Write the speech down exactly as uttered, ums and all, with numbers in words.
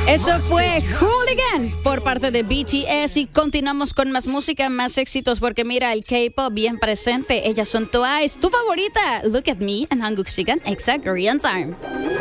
Eso fue Hooligan por parte de B T S y continuamos con más música, más éxitos porque mira, el K-pop bien presente. Ellas son Twice, tu favorita. Look at me and 한국 시간 Extra Korean Time.